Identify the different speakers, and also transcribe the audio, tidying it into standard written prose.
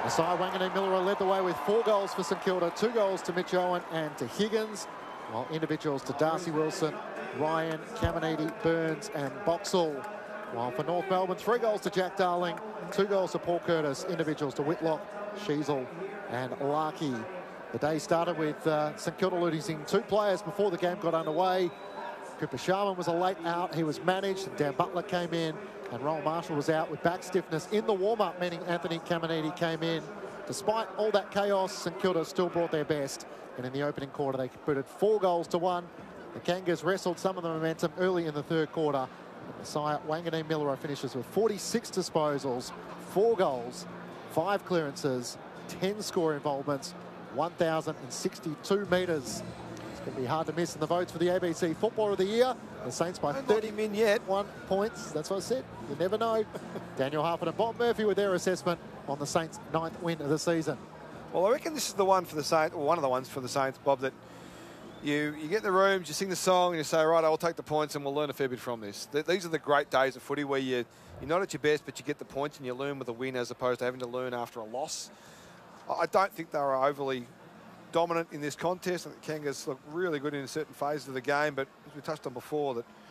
Speaker 1: Asai Wanganeen-Milleroy led the way with 4 goals for St Kilda, 2 goals to Mitch Owen and to Higgins, while individuals to Darcy Wilson, Ryan, Caminiti, Burns and Boxall. While for North Melbourne, 3 goals to Jack Darling, 2 goals to Paul Curtis, individuals to Whitlock, Sheasel and Larkey. The day started with St Kilda losing 2 players before the game got underway. Cooper Sharman was a late out. He was managed. Dan Butler came in and Roll Marshall was out with back stiffness in the warm-up, meaning Anthony Caminiti came in. Despite all that chaos, St Kilda still brought their best. And in the opening quarter, they put it 4 goals to 1. The Kangas wrestled some of the momentum early in the third quarter. Asai Wanganeen-Milleroy finishes with 46 disposals, 4 goals, 5 clearances, 10 score involvements, 1,062 metres. It's going to be hard to miss in the votes for the ABC Footballer of the Year. The Saints by 31 points. That's what I said. You never know. Daniel Harford and Bob Murphy with their assessment on the Saints' 9th win of the season.
Speaker 2: Well, I reckon this is the one for the Saints, or one of the ones for the Saints, Bob, that you get in the rooms, you sing the song, and you say, right, I'll take the points and we'll learn a fair bit from this. These are the great days of footy where you're not at your best, but you get the points and you learn with a win as opposed to having to learn after a loss. I don't think they were overly dominant in this contest. I think Kangas looked really good in certain phases of the game, but as we touched on before, that